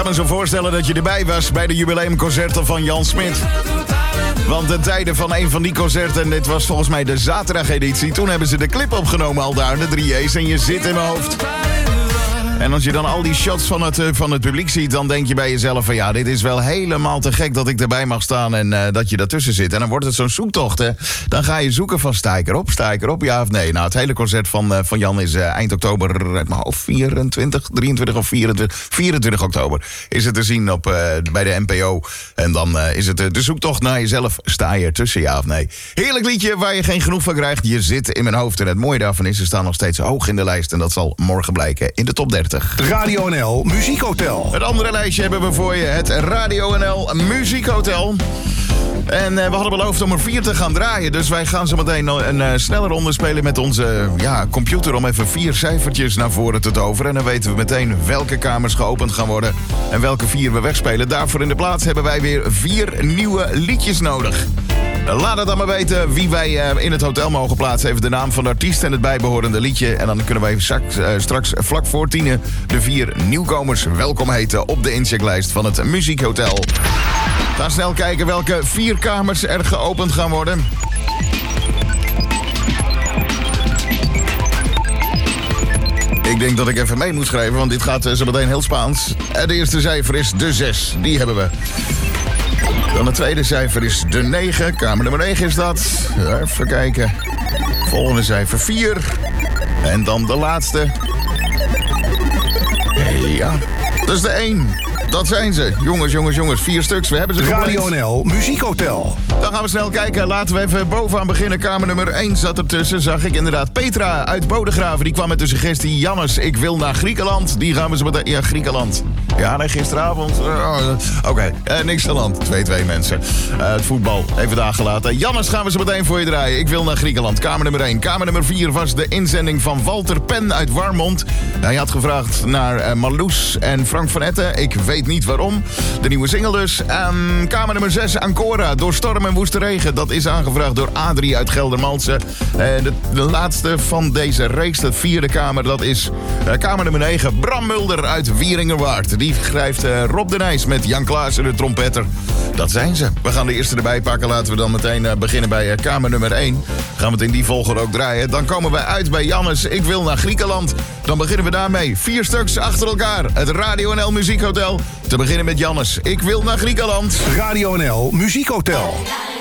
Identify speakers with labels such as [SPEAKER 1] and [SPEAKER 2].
[SPEAKER 1] me zo voorstellen dat je erbij was bij de jubileumconcerten van Jan Smit. Want ten tijde van een van die concerten, en dit was volgens mij de zaterdageditie, toen hebben ze de clip opgenomen al daar, de 3A's, en je zit in mijn hoofd. En als je dan al die shots van het publiek ziet, dan denk je bij jezelf van ja, dit is wel helemaal te gek dat ik erbij mag staan en dat je daartussen zit. En dan wordt het zo'n zoektocht, hè. Dan ga je zoeken van sta ik erop, ja of nee. Nou, het hele concert van Jan is eind oktober, uit mijn hoofd, 23 of 24 oktober is het te zien bij de NPO. En dan is het de zoektocht naar jezelf, sta je ertussen, ja of nee. Heerlijk liedje waar je geen genoeg van krijgt, je zit in mijn hoofd. En het mooie daarvan is, ze staan nog steeds hoog in de lijst en dat zal morgen blijken in de top 30.
[SPEAKER 2] Radio NL Muziekhotel.
[SPEAKER 1] Het andere lijstje hebben we voor je, het Radio NL Muziekhotel. En we hadden beloofd om er 4 te gaan draaien. Dus wij gaan zo meteen een snelle ronde spelen met onze computer om even 4 cijfertjes naar voren te toveren. En dan weten we meteen welke kamers geopend gaan worden en welke 4 we wegspelen. Daarvoor in de plaats hebben wij weer 4 nieuwe liedjes nodig. Laat het dan maar weten wie wij in het hotel mogen plaatsen. Even de naam van de artiest en het bijbehorende liedje. En dan kunnen wij straks vlak voor 10 de 4 nieuwkomers welkom heten op de inchecklijst van het Muziekhotel. Ga snel kijken welke 4 kamers er geopend gaan worden. Ik denk dat ik even mee moet schrijven, want dit gaat zo meteen heel Spaans. Het eerste cijfer is de 6, die hebben we. Dan het tweede cijfer is de 9. Kamer nummer 9 is dat. Even kijken. Volgende cijfer 4. En dan de laatste. Ja, dat is de 1. Dat zijn ze. Jongens. 4 stuks. We hebben ze
[SPEAKER 2] Radio NL Muziekhotel.
[SPEAKER 1] Dan gaan we snel kijken. Laten we even bovenaan beginnen. Kamer nummer 1 zat ertussen. Zag ik inderdaad Petra uit Bodegraven. Die kwam met de suggestie: Jannes, ik wil naar Griekenland. Die gaan we zo meteen... Ja, Griekenland. Ja, nee, gisteravond. Oké, niks aan de hand. 2-2 mensen. Het voetbal. Even daar gelaten. Jannes gaan we zo meteen voor je draaien. Ik wil naar Griekenland. Kamer nummer 1. Kamer nummer 4 was de inzending van Walter Pen uit Warmond. Hij had gevraagd naar Marloes en Frank van Etten. Ik weet niet waarom. De nieuwe single dus. Kamer nummer 6, Ancora. Door storm en woeste regen. Dat is aangevraagd door Adrie uit Geldermalsen. De laatste van deze reeks, de 4e kamer, dat is kamer nummer 9. Bram Mulder uit Wieringerwaard. Die schrijft Rob de Nijs met Jan Klaassen, de trompetter. Dat zijn ze. We gaan de eerste erbij pakken. Laten we dan meteen beginnen bij kamer nummer 1. Gaan we het in die volgorde ook draaien. Dan komen we uit bij Jannes. Ik wil naar Griekenland. Dan beginnen we daarmee. 4 stuks achter elkaar. Het Radio NL Muziekhotel. Te beginnen met Jannes. Ik wil naar Griekenland.
[SPEAKER 2] Radio NL Muziekhotel.